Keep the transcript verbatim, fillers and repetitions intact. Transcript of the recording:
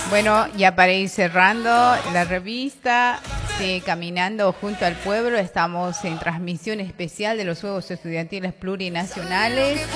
Bueno, ya para ir cerrando la revista, sí, Caminando junto al Pueblo, estamos en transmisión especial de los Juegos Estudiantiles Plurinacionales.